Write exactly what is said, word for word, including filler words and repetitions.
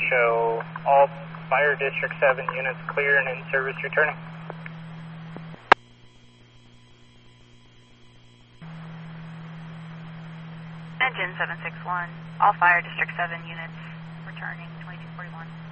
show all Fire District seven units clear and in service returning. Engine seven six one, all Fire District seven units returning twenty-two forty-one.